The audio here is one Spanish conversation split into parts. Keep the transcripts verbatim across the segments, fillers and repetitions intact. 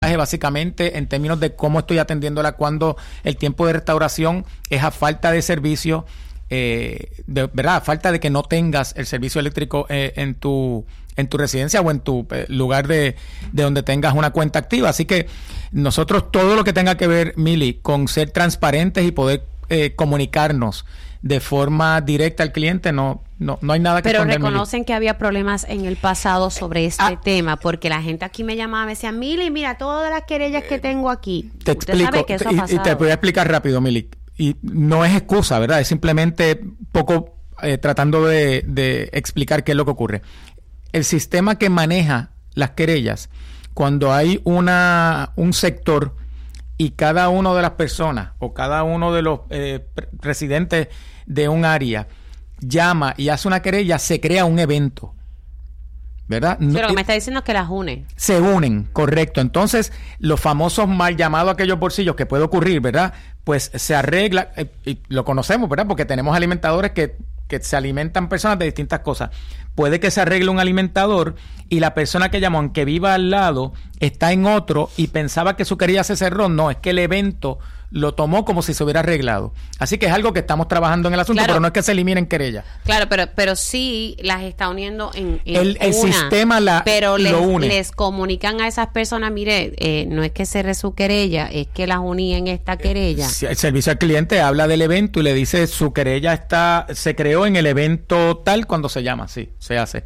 básicamente en términos de cómo estoy atendiéndola cuando el tiempo de restauración es a falta de servicio, eh, de verdad, a falta de que no tengas el servicio eléctrico eh, en tu en tu residencia o en tu eh, lugar de, de donde tengas una cuenta activa. Así que nosotros todo lo que tenga que ver, Mili, con ser transparentes y poder eh, comunicarnos de forma directa al cliente, no no no hay nada que Pero esconder, reconocen Mili. que había problemas en el pasado sobre este ah, tema, porque la gente aquí me llamaba y me decía, Mili, mira todas las querellas que tengo aquí. Te Usted explico, sabe que eso y, ha pasado. y te voy a explicar rápido, Mili. Y no es excusa, ¿verdad? Es simplemente poco eh, tratando de, de explicar qué es lo que ocurre. El sistema que maneja las querellas, cuando hay una un sector y cada una de las personas o cada uno de los eh, residentes de un área llama y hace una querella, se crea un evento, ¿verdad? Pero no, lo que me está diciendo es que las une. Se unen, correcto. Entonces, los famosos mal llamados aquellos bolsillos que puede ocurrir, ¿verdad? Pues se arregla, eh, y lo conocemos, ¿verdad? Porque tenemos alimentadores que, que se alimentan personas de distintas cosas. Puede que se arregle un alimentador y la persona que llamó, aunque viva al lado, está en otro y pensaba que su querella se cerró. No, es que el evento lo tomó como si se hubiera arreglado. Así que es algo que estamos trabajando en el asunto, claro, pero no es que se eliminen querellas. Claro, pero pero sí las está uniendo en, en el, el una, sistema la pero les, lo une. les comunican a esas personas, mire, eh, no es que cerre su querella, es que las uní en esta querella. El servicio al cliente habla del evento y le dice su querella está se creó en el evento tal cuando se llama, sí, se hace.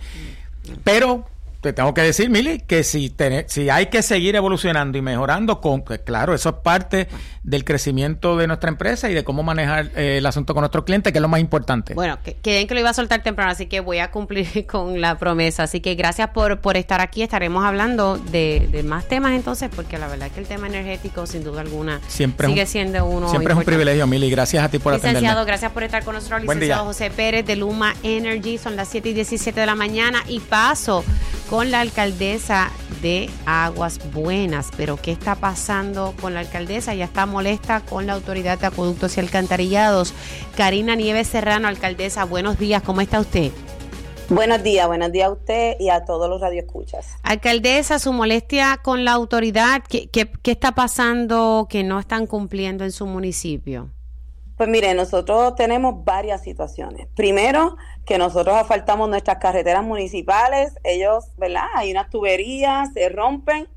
Pero te tengo que decir, Mili, que si ten, si hay que seguir evolucionando y mejorando, con pues claro, eso es parte del crecimiento de nuestra empresa y de cómo manejar eh, el asunto con nuestros clientes, que es lo más importante. Bueno, que, que que lo iba a soltar temprano, así que voy a cumplir con la promesa. Así que gracias por, por estar aquí. Estaremos hablando de, de más temas entonces, porque la verdad es que el tema energético, sin duda alguna, siempre sigue un, siendo uno Siempre importante. Es un privilegio, Mili. Gracias a ti por licenciado, atenderme. Licenciado, gracias por estar con nosotros. Licenciado José Pérez de Luma Energy. Son las siete y diecisiete de la mañana y paso con la alcaldesa de Aguas Buenas. Pero ¿qué está pasando con la alcaldesa? Ya está molesta con la Autoridad de Acueductos y Alcantarillados. Karina Nieves Serrano, alcaldesa, buenos días, ¿cómo está usted? Buenos días, buenos días a usted y a todos los radioescuchas. Alcaldesa, su molestia con la autoridad, ¿qué, qué, qué está pasando que no están cumpliendo en su municipio? Pues mire, nosotros tenemos varias situaciones. Primero, que nosotros asfaltamos nuestras carreteras municipales, ellos, ¿verdad? Hay unas tuberías, se rompen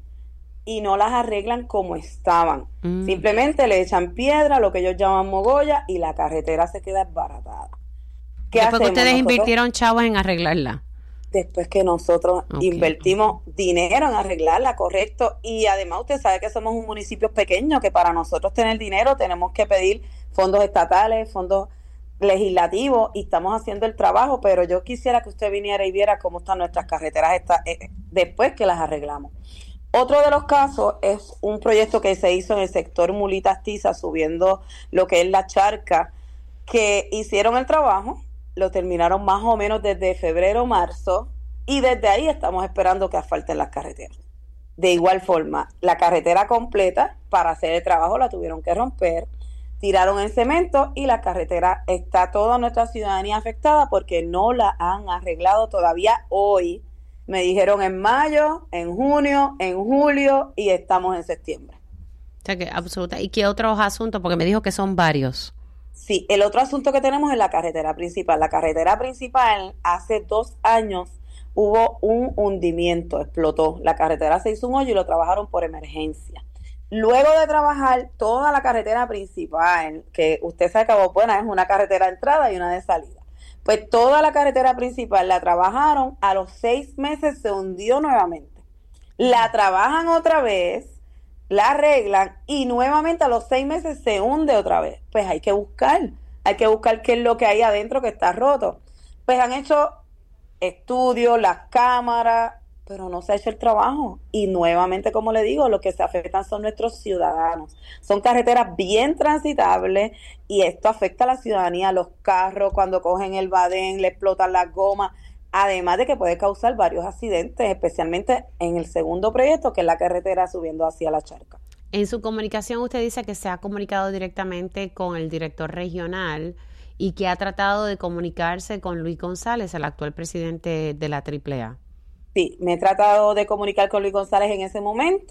y no las arreglan como estaban. Mm. Simplemente le echan piedra, lo que ellos llaman mogolla, y la carretera se queda desbaratada. ¿Qué Después hacemos? que ustedes nosotros, invirtieron chavos en arreglarla. Después que nosotros okay. invertimos dinero en arreglarla, correcto. Y además usted sabe que somos un municipio pequeño, que para nosotros tener dinero tenemos que pedir fondos estatales, fondos legislativos, y estamos haciendo el trabajo, pero yo quisiera que usted viniera y viera cómo están nuestras carreteras esta, eh, después que las arreglamos. Otro de los casos es un proyecto que se hizo en el sector Mulitas-Tiza, subiendo lo que es la charca, que hicieron el trabajo, lo terminaron más o menos desde febrero, marzo, y desde ahí estamos esperando que asfalten las carreteras. De igual forma, la carretera completa, para hacer el trabajo la tuvieron que romper, tiraron el cemento y la carretera está toda nuestra ciudadanía afectada porque no la han arreglado todavía hoy. Me dijeron en mayo, en junio, en julio y estamos en septiembre. O sea que absoluta. ¿Y qué otros asuntos? Porque me dijo que son varios. Sí, el otro asunto que tenemos es la carretera principal. La carretera principal, hace dos años hubo un hundimiento, explotó. La carretera se hizo un hoyo y lo trabajaron por emergencia. Luego de trabajar toda la carretera principal, que usted sabe que Aguas Buenas es una carretera de entrada y una de salida, pues toda la carretera principal la trabajaron, a los seis meses se hundió nuevamente. La trabajan otra vez, la arreglan y nuevamente a los seis meses se hunde otra vez. Pues hay que buscar, hay que buscar qué es lo que hay adentro que está roto. Pues han hecho estudios, las cámaras, pero no se ha hecho el trabajo. Y nuevamente, como le digo, lo que se afectan son nuestros ciudadanos. Son carreteras bien transitables y esto afecta a la ciudadanía, los carros, cuando cogen el badén, le explotan las gomas, además de que puede causar varios accidentes, especialmente en el segundo proyecto, que es la carretera subiendo hacia la charca. En su comunicación usted dice que se ha comunicado directamente con el director regional y que ha tratado de comunicarse con Luis González, el actual presidente de la triple A. Sí, me he tratado de comunicar con Luis González en ese momento,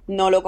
no lo